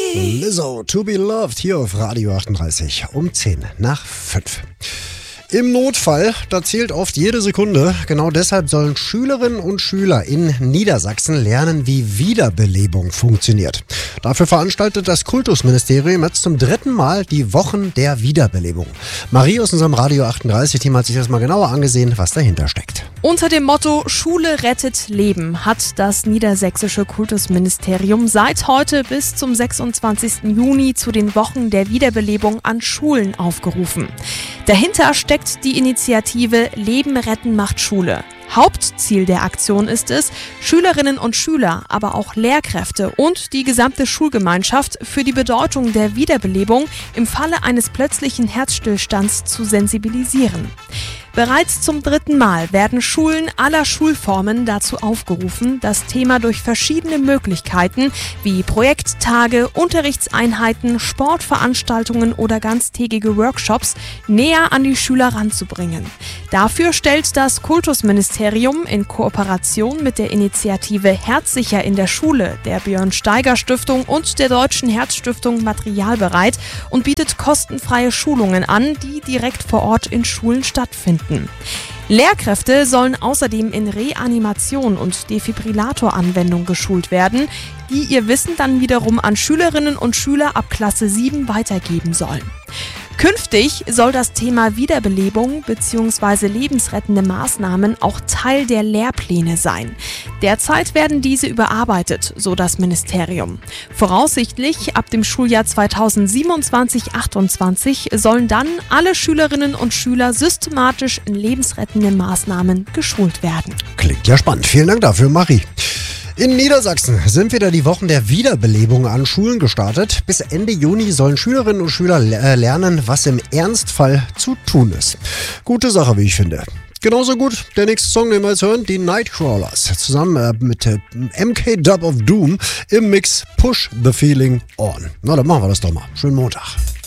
Lizzo, To Be Loved, hier auf Radio 38 um 10 nach 5. Im Notfall, da zählt oft jede Sekunde. Genau deshalb sollen Schülerinnen und Schüler in Niedersachsen lernen, wie Wiederbelebung funktioniert. Dafür veranstaltet das Kultusministerium jetzt zum 3. Mal die Wochen der Wiederbelebung. Marie aus unserem Radio 38-Team hat sich das mal genauer angesehen, was dahinter steckt. Unter dem Motto Schule rettet Leben hat das niedersächsische Kultusministerium seit heute bis zum 26. Juni zu den Wochen der Wiederbelebung an Schulen aufgerufen. Dahinter steckt die Initiative Leben retten macht Schule. Hauptziel der Aktion ist es, Schülerinnen und Schüler, aber auch Lehrkräfte und die gesamte Schulgemeinschaft für die Bedeutung der Wiederbelebung im Falle eines plötzlichen Herzstillstands zu sensibilisieren. Bereits zum 3. Mal werden Schulen aller Schulformen dazu aufgerufen, das Thema durch verschiedene Möglichkeiten wie Projekttage, Unterrichtseinheiten, Sportveranstaltungen oder ganztägige Workshops näher an die Schüler ranzubringen. Dafür stellt das Kultusministerium in Kooperation mit der Initiative Herzsicher in der Schule, der Björn-Steiger-Stiftung und der Deutschen Herzstiftung Material bereit und bietet kostenfreie Schulungen an, die direkt vor Ort in Schulen stattfinden. Lehrkräfte sollen außerdem in Reanimation und Defibrillator-Anwendung geschult werden, die ihr Wissen dann wiederum an Schülerinnen und Schüler ab Klasse 7 weitergeben sollen. Künftig soll das Thema Wiederbelebung bzw. lebensrettende Maßnahmen auch Teil der Lehrpläne sein. Derzeit werden diese überarbeitet, so das Ministerium. Voraussichtlich ab dem Schuljahr 2027/28 sollen dann alle Schülerinnen und Schüler systematisch in lebensrettende Maßnahmen geschult werden. Klingt ja spannend. Vielen Dank dafür, Marie. In Niedersachsen sind wieder die Wochen der Wiederbelebung an Schulen gestartet. Bis Ende Juni sollen Schülerinnen und Schüler lernen, was im Ernstfall zu tun ist. Gute Sache, wie ich finde. Genauso gut, der nächste Song, den wir jetzt hören, die Nightcrawlers. Zusammen mit MK Dub of Doom im Mix Push the Feeling On. Na, dann machen wir das doch mal. Schönen Montag.